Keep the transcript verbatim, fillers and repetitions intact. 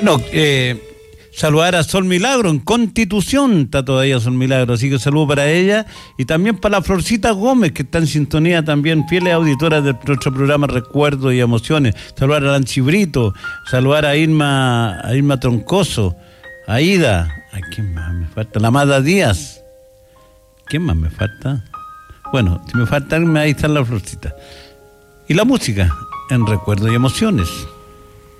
No, eh, saludar a Sol Milagro en Constitución, está todavía Sol Milagro, así que saludo para ella y también para la Florcita Gómez, que está en sintonía también, fieles auditoras de nuestro programa Recuerdos y Emociones. Saludar a Lanchibrito, saludar a Irma, a Irma Troncoso, a Ida, ¿a quién más me falta? La Amada Díaz. ¿Quién más me falta? Bueno, si me falta, ahí está la Florcita. Y la música en Recuerdos y Emociones.